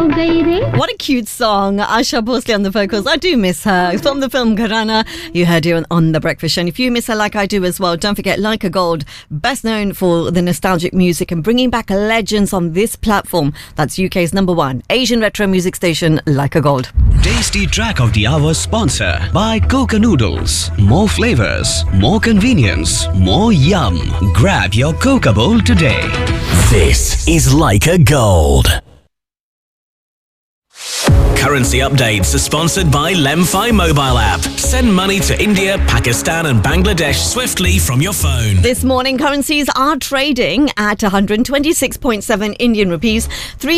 What a cute song. Asha Bhosle on the vocals. I do miss her. It's from the film Gharana. You heard her on The Breakfast Show. And if you miss her like I do as well, don't forget Leica Gold, best known for the nostalgic music and bringing back legends on this platform. That's UK's #1 Asian retro music station, Leica Gold. Tasty Track of the Hour sponsor by Coca Noodles. More flavors, more convenience, more yum. Grab your Coca bowl today. This is Leica Gold. Currency updates are sponsored by Lemfi mobile app. Send money to India, Pakistan and Bangladesh swiftly from your phone. This morning, currencies are trading at 126.7 Indian rupees,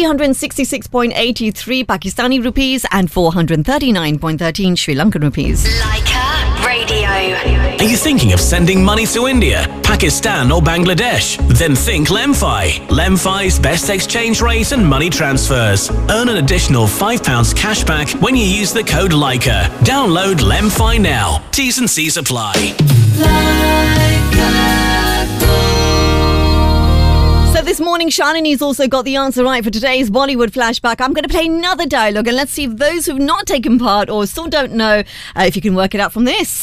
366.83 Pakistani rupees and 439.13 Sri Lankan rupees. Leica Radio. Are you thinking of sending money to India, Pakistan or Bangladesh? Then think Lemfi. Lemfi's best exchange rate and money transfers. Earn an additional £5 cashback when you use the code Leica. Download Lemfi now. T's and C's apply. So this morning, Shalini's also got the answer right for today's Bollywood flashback. I'm going to play another dialogue and let's see if those who've not taken part or still don't know if you can work it out from this.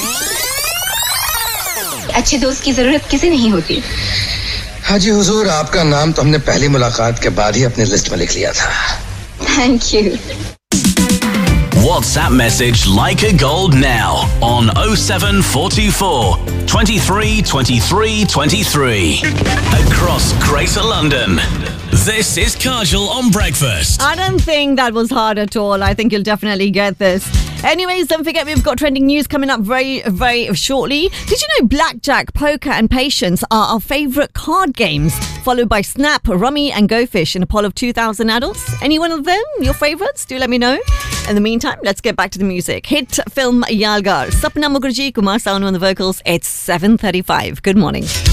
अच्छे दोस्त की जरूरत किसे नहीं होती। हाजी हुजूर, आपका नाम तो हमने पहली मुलाकात के बाद ही अपनी लिस्ट में लिख लिया था। Thank you. WhatsApp message Leica Gold now on 07424 23 23 23 across Greater London. This is Kajal on Breakfast. I don't think that was hard at all. I think you'll definitely get this. Anyways, don't forget we've got trending news coming up very, very shortly. Did you know blackjack, poker and patience are our favourite card games? Followed by Snap, Rummy and Go Fish in a poll of 2,000 adults. Any one of them your favourites? Do let me know. In the meantime, let's get back to the music. Hit film Yalgar. Sapna Mukherjee, Kumar Sanu on the vocals. It's 7:35. Good morning.